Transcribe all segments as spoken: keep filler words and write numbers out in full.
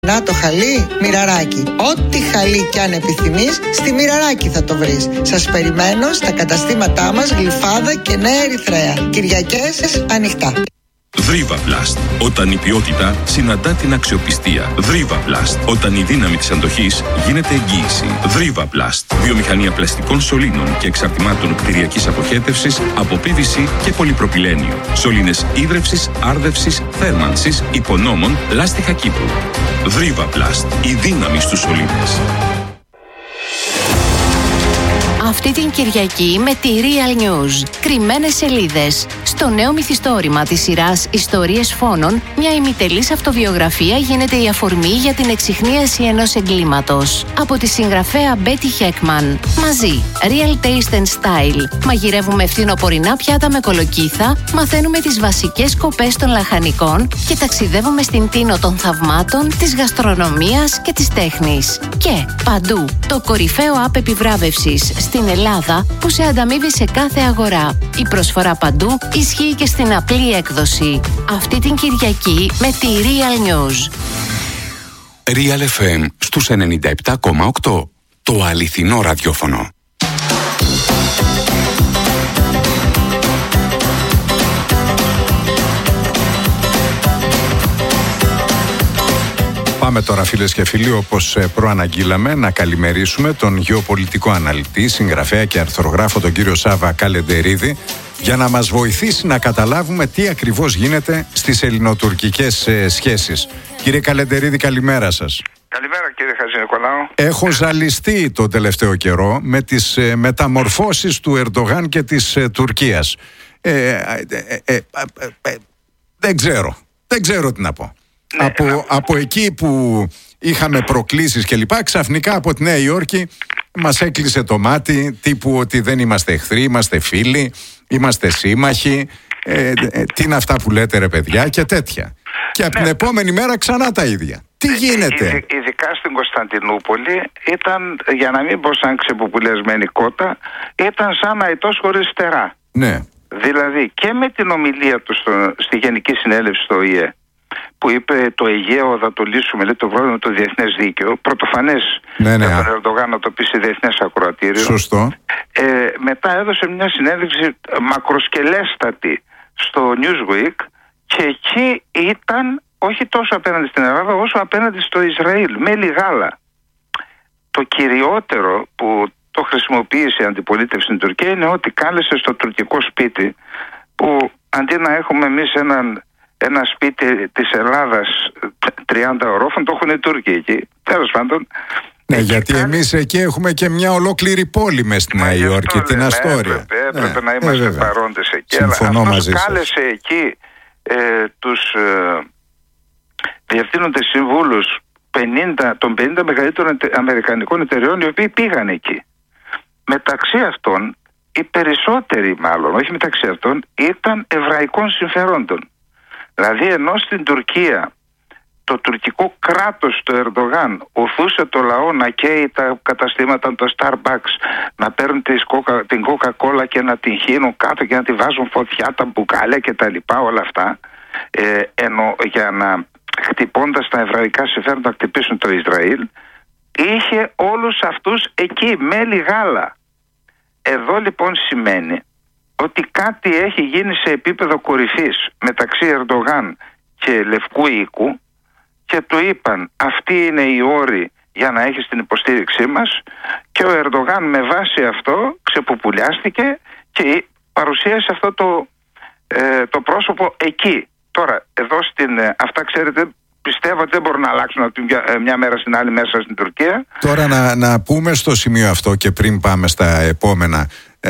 Να το χαλί, Μοιραράκι. Ό,τι χαλί κι αν επιθυμείς, στη Μοιραράκι θα το βρεις. Σας περιμένω στα καταστήματά μας Γλυφάδα και Νέα Ερυθρέα. Κυριακές ανοιχτά. Δρίβαπλαστ. Όταν η ποιότητα συναντά την αξιοπιστία. Δρίβαπλαστ. Όταν η δύναμη της αντοχής γίνεται εγγύηση. Δρίβαπλαστ. Βιομηχανία πλαστικών σωλήνων και εξαρτημάτων κτηριακής αποχέτευσης από πι βι σι και πολυπροπυλένιο. Σωλήνες ίδρευσης, άρδευσης, θέρμανσης, υπονόμων, λάστιχα Κύπρου. Δρίβαπλαστ. Η δύναμη στους σωλήνες. Αυτή την Κυριακή με τη Real News. Κρυμμένες σελίδες. Στο νέο μυθιστόρημα της σειράς Ιστορίες Φόνων, μια ημιτελής αυτοβιογραφία γίνεται η αφορμή για την εξιχνίαση ενός εγκλήματος. Από τη συγγραφέα Betty Heckman. Μαζί, Real Taste and Style. Μαγειρεύουμε φθινοπορεινά πιάτα με κολοκύθα, μαθαίνουμε τις βασικές σκοπές των λαχανικών και ταξιδεύουμε στην τίνο των θαυμάτων, της γαστρονομίας και της τέχνης. Και παντού, το κορυφαίο app επιβράβευσης στην Ελλάδα που σε ανταμείβει σε κάθε αγορά. Η προσφορά παντού ισχύει και στην απλή έκδοση. Αυτή την Κυριακή με τη Real News. Real εφ εμ στους ενενήντα επτά κόμμα οκτώ. Το αληθινό ραδιόφωνο. Πάμε τώρα, φίλες και φίλοι, όπως προαναγγείλαμε, να καλημερίσουμε τον γεωπολιτικό αναλυτή, συγγραφέα και αρθρογράφο τον κύριο Σάβα Καλεντερίδη, για να μας βοηθήσει να καταλάβουμε τι ακριβώς γίνεται στις ελληνοτουρκικές ε, σχέσεις. Κύριε Καλεντερίδη, καλημέρα σας. Καλημέρα, κύριε Χατζηνικολάου. Έχω ζαλιστεί τον τελευταίο καιρό με τις ε, μεταμορφώσεις του Ερντογάν και της ε, Τουρκίας. Ε, ε, ε, ε, ε, ε, δεν ξέρω, δεν ξέρω τι να πω. Ναι, από, ναι. από εκεί που είχαμε προκλήσεις και λοιπά, ξαφνικά από τη Νέα Υόρκη μας έκλεισε το μάτι, τύπου ότι δεν είμαστε εχθροί, είμαστε φίλοι, είμαστε σύμμαχοι, ε, ε, τι είναι αυτά που λέτε ρε παιδιά και τέτοια. Και από ναι. την επόμενη μέρα ξανά τα ίδια. Τι γίνεται? Ειδ, ειδικά στην Κωνσταντινούπολη ήταν, για να μην πω σαν ξεποπουλιασμένη κότα, ήταν σαν αητός χωρίς στερά. Ναι. Δηλαδή και με την ομιλία του στο, στη Γενική Συνέλευση στο Ο Η Ε, που είπε το Αιγαίο θα το λύσουμε, λέει, το πρόβλημα το διεθνές δίκαιο. Πρωτοφανές ναι, ναι, για τον Ερντογάν να το πει σε διεθνές ακροατήριο. Σωστό. Ε, μετά έδωσε μια συνέντευξη μακροσκελέστατη στο Newsweek και εκεί ήταν όχι τόσο απέναντι στην Ελλάδα όσο απέναντι στο Ισραήλ, μέλι γάλα. Το κυριότερο που το χρησιμοποίησε η αντιπολίτευση στην Τουρκία είναι ότι κάλεσε στο τουρκικό σπίτι, που αντί να έχουμε εμείς έναν ένα σπίτι της Ελλάδας τριάντα ορόφων, το έχουν οι Τούρκοι εκεί. Τέλος πάντων. Ναι, γιατί κάνει... εμείς εκεί έχουμε και μια ολόκληρη πόλη μες στη Νέα Υόρκη, την Αστόρια. Έπρεπε, έπρεπε ναι, να είμαστε ε, παρόντες εκεί. Συμφωνώ αλλά μαζί αυτός κάλεσε σας. εκεί ε, τους ε, διευθύνοντες συμβούλους πενήντα, των πενήντα μεγαλύτερων αμερικανικών εταιριών, οι οποίοι πήγαν εκεί. Μεταξύ αυτών, οι περισσότεροι μάλλον, όχι μεταξύ αυτών, ήταν εβραϊκών συμφερόντων. Δηλαδή ενώ στην Τουρκία το τουρκικό κράτος του Ερντογάν οθούσε το λαό να καίει τα καταστήματα, το Starbucks, να παίρνουν την Coca-Cola και να την χύνουν κάτω και να τη βάζουν φωτιά, τα μπουκάλια και τα λοιπά, όλα αυτά, ε, ενώ για να χτυπώντας τα εβραϊκά συμφέροντα να χτυπήσουν το Ισραήλ, είχε όλους αυτούς εκεί, μέλι γάλα. Εδώ λοιπόν σημαίνει ότι κάτι έχει γίνει σε επίπεδο κορυφής μεταξύ Ερντογάν και Λευκού Οίκου και του είπαν αυτοί είναι οι όροι για να έχεις την υποστήριξή μας, και ο Ερντογάν με βάση αυτό ξεποπουλιάστηκε και παρουσίασε αυτό το, ε, το πρόσωπο εκεί. Τώρα εδώ στην, ε, αυτά ξέρετε, πιστεύω ότι δεν μπορούν να αλλάξουν από μια, μια μέρα στην άλλη μέσα στην Τουρκία. Τώρα να, να πούμε στο σημείο αυτό και πριν πάμε στα επόμενα,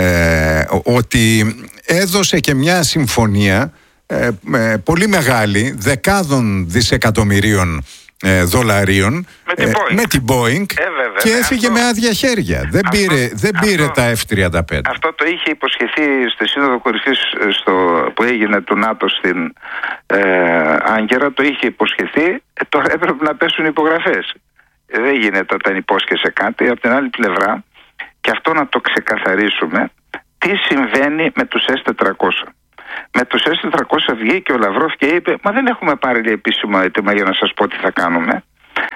Ε, ότι έδωσε και μια συμφωνία ε, ε, πολύ μεγάλη, δεκάδων δισεκατομμυρίων ε, δολαρίων με την Boeing, ε, με την Boeing ε, βέβαια, και έφυγε αυτό, με άδεια χέρια. Δεν αυτό, πήρε, δεν αυτό, πήρε τα εφ τριάντα πέντε. Αυτό το είχε υποσχεθεί στη Σύνοδο Κορυφής στο, που έγινε του ΝΑΤΟ στην ε, Άγκυρα, το είχε υποσχεθεί, ε, τώρα έπρεπε να πέσουν υπογραφές. Ε, δεν γίνεται όταν υπόσχεσε κάτι. Από την άλλη πλευρά, και αυτό να το ξεκαθαρίσουμε, τι συμβαίνει με τους ες τετρακόσια. Με τους ες τετρακόσια βγήκε ο Λαυρόφ και είπε, μα δεν έχουμε πάρει επίσημο αίτημα για να σας πω τι θα κάνουμε.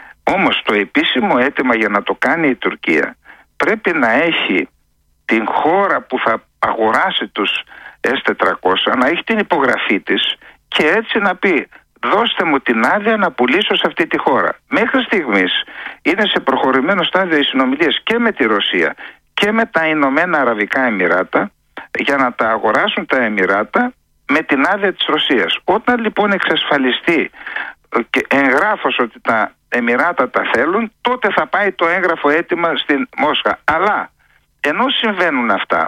επίσημο αίτημα για να το κάνει η Τουρκία πρέπει να έχει την χώρα που θα αγοράσει τους ες τετρακόσια, να έχει την υπογραφή της και έτσι να πει δώστε μου την άδεια να πουλήσω σε αυτή τη χώρα. Μέχρι στιγμής είναι σε προχωρημένο στάδιο οι συνομιλίες και με τη Ρωσία και με τα Ηνωμένα Αραβικά Εμιράτα για να τα αγοράσουν τα Εμιράτα με την άδεια της Ρωσίας. Όταν λοιπόν εξασφαλιστεί και εγγράφος ότι τα Εμιράτα τα θέλουν, τότε θα πάει το έγγραφο έτοιμα στην Μόσχα. Αλλά ενώ συμβαίνουν αυτά,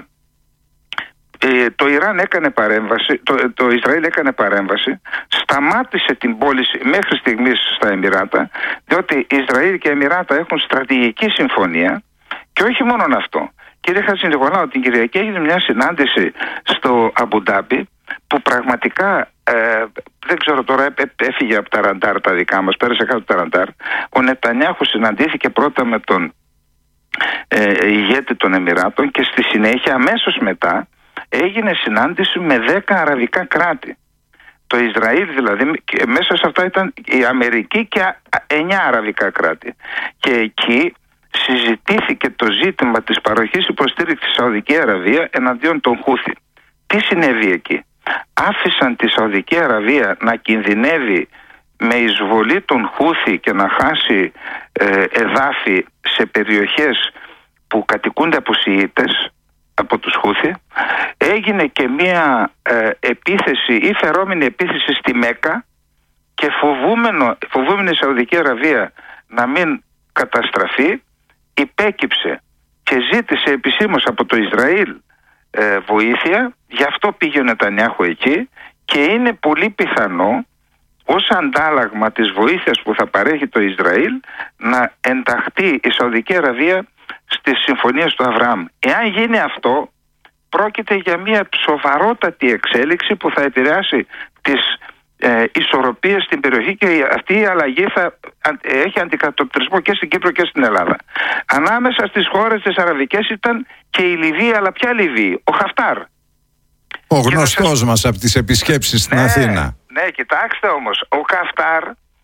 το Ιράν έκανε παρέμβαση, το, το Ισραήλ έκανε παρέμβαση, σταμάτησε την πώληση μέχρι στιγμής στα Εμιράτα, διότι Ισραήλ και Εμιράτα έχουν στρατηγική συμφωνία. Και όχι μόνο αυτό. Κύριε Χατζηνικολάου, την Κυριακή έγινε μια συνάντηση στο Αμπουντάμπι που πραγματικά ε, δεν ξέρω τώρα, έφυγε από τα ραντάρ τα δικά μας, πέρασε κάτω τα ραντάρ. Ο Νετανιάχου συναντήθηκε πρώτα με τον ε, ηγέτη των Εμιράτων και στη συνέχεια αμέσως μετά έγινε συνάντηση με δέκα αραβικά κράτη. Το Ισραήλ δηλαδή, και μέσα σε αυτά ήταν η Αμερική και εννιά αραβικά κράτη. Και εκεί συζητήθηκε το ζήτημα της παροχής υποστήριξης στη Σαουδική Αραβία εναντίον των Χούθη. Τι συνέβη εκεί? Άφησαν τη Σαουδική Αραβία να κινδυνεύει με εισβολή των Χούθη και να χάσει ε, εδάφη σε περιοχές που κατοικούνται από Σιήτες, από τους Χούθη. Έγινε και μία ε, επίθεση ή φερόμενη επίθεση στη Μέκα και φοβούμενο, φοβούμενη η Σαουδική Αραβία να μην καταστραφεί, υπέκυψε και ζήτησε επισήμως από το Ισραήλ ε, βοήθεια. Γι' αυτό πήγε ο Νετανιάχου εκεί και είναι πολύ πιθανό ως αντάλλαγμα της βοήθειας που θα παρέχει το Ισραήλ να ενταχθεί η Σαουδική Αραβία στις συμφωνίες του Αβραάμ. Εάν γίνει αυτό, πρόκειται για μια σοβαρότατη εξέλιξη που θα επηρεάσει τις ε, ισορροπίες στην περιοχή και αυτή η αλλαγή θα έχει αντικατοπτρισμό και στην Κύπρο και στην Ελλάδα. Ανάμεσα στις χώρες της αραβικές ήταν και η Λιβύη, αλλά ποια Λιβύη? Ο Χαφτάρ. Ο γνωστός σας... μας από τις επισκέψεις στην ναι, Αθήνα. Ναι, κοιτάξτε όμως, ο Χαφτάρ,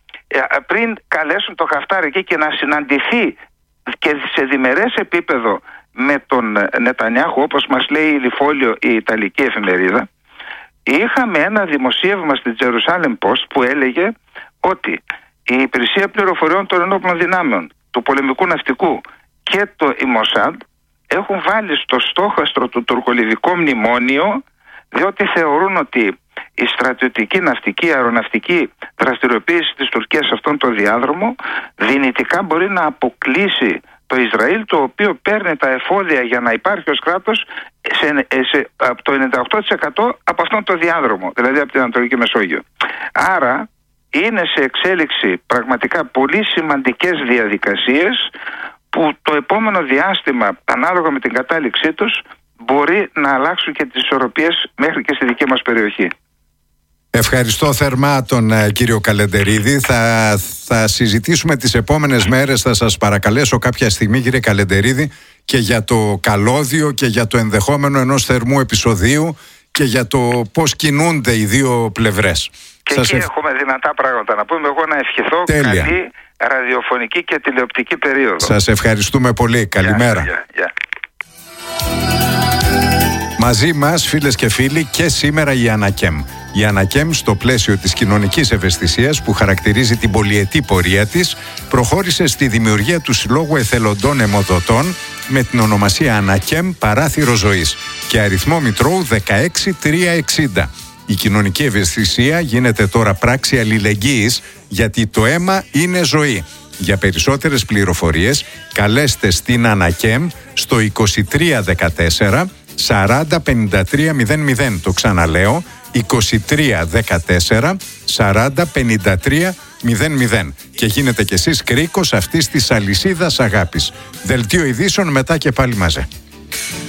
πριν καλέσουν το Χαφτάρ εκεί και να συναντηθεί και σε διμερές επίπεδο με τον Νετανιάχου, όπως μας λέει η Λιφόλιο, η Ιταλική εφημερίδα, είχαμε ένα δημοσίευμα στη Jerusalem Post που έλεγε ότι η Υπηρεσία Πληροφοριών των Ενόπλων Δυνάμεων, του Πολεμικού Ναυτικού και το η Μοσάντ έχουν βάλει στο στόχαστρο του τουρκολιβικό μνημόνιο, διότι θεωρούν ότι η στρατιωτική, ναυτική, αεροναυτική δραστηριοποίηση της Τουρκίας σε αυτόν τον διάδρομο δυνητικά μπορεί να αποκλείσει το Ισραήλ, το οποίο παίρνει τα εφόδια για να υπάρχει ως κράτος σε, σε, από το ενενήντα οκτώ τοις εκατό από αυτόν τον διάδρομο, δηλαδή από την Ανατολική Μεσόγειο. Άρα είναι σε εξέλιξη πραγματικά πολύ σημαντικές διαδικασίες που το επόμενο διάστημα, ανάλογα με την κατάληξή τους, μπορεί να αλλάξουν και τις ισορροπίες μέχρι και στη δική μας περιοχή. Ευχαριστώ θερμά τον uh, κύριο Καλεντερίδη. Θα, θα συζητήσουμε τις επόμενες μέρες. Θα σας παρακαλέσω κάποια στιγμή, κύριε Καλεντερίδη, και για το καλώδιο και για το ενδεχόμενο ενός θερμού επεισοδίου και για το πώς κινούνται οι δύο πλευρές. Και σας εκεί ευ... έχουμε δυνατά πράγματα να πούμε. Εγώ να ευχηθώ Τέλεια. καλή ραδιοφωνική και τηλεοπτική περίοδο. Σας ευχαριστούμε πολύ. Καλημέρα. Γεια, γεια. Μαζί μας, φίλες και φίλοι, και σήμερα η Ανακέμ. Η Ανακέμ, στο πλαίσιο της κοινωνικής ευαισθησίας που χαρακτηρίζει την πολυετή πορεία της, προχώρησε στη δημιουργία του Συλλόγου Εθελοντών Αιμοδοτών με την ονομασία Ανακέμ Παράθυρο Ζωής και αριθμό Μητρώου δεκαέξι τριακόσια εξήντα. Η κοινωνική ευαισθησία γίνεται τώρα πράξη αλληλεγγύης, γιατί το αίμα είναι ζωή. Για περισσότερες πληροφορίες καλέστε στην Ανακέμ στο είκοσι τρία δεκατέσσερα σαράντα πενήντα τρία μηδέν μηδέν. Το ξαναλέω, είκοσι τρία δεκατέσσερα σαράντα πενήντα τρία μηδέν μηδέν. Και γίνετε κι εσείς κρίκος αυτής της αλυσίδας αγάπης. Δελτίο ειδήσεων μετά και πάλι μαζί.